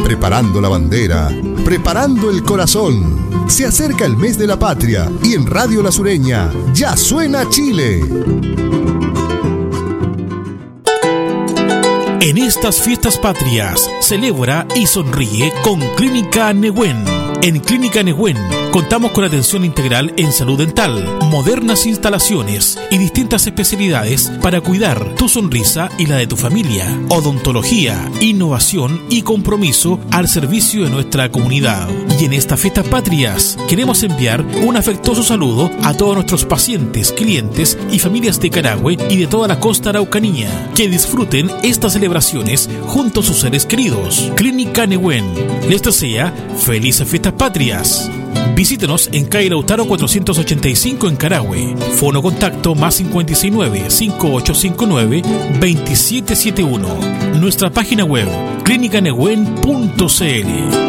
preparando la bandera, preparando el corazón. Se acerca el mes de la patria y en Radio La Sureña ya suena Chile. En estas fiestas patrias, celebra y sonríe con Clínica Nehuen. En Clínica Nehuen contamos con atención integral en salud dental, modernas instalaciones y distintas especialidades para cuidar tu sonrisa y la de tu familia. Odontología, innovación y compromiso al servicio de nuestra comunidad. Y en estas fiestas patrias queremos enviar un afectuoso saludo a todos nuestros pacientes, clientes y familias de Carahue y de toda la costa araucanía. Que disfruten estas celebraciones junto a sus seres queridos. Clínica Nehuen les desea felices fiestas patrias. Visítenos en calle Lautaro 485 en Carahue. Fono contacto +569 5859 2771. Nuestra página web clinicanehuen.cl.